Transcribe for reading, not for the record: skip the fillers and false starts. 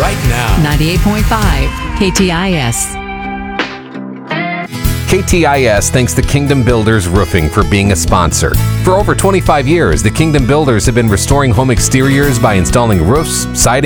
right now. 98.5 KTIS. KTIS thanks the Kingdom Builders Roofing for being a sponsor. For over 25 years, the Kingdom Builders have been restoring home exteriors by installing roofs, siding,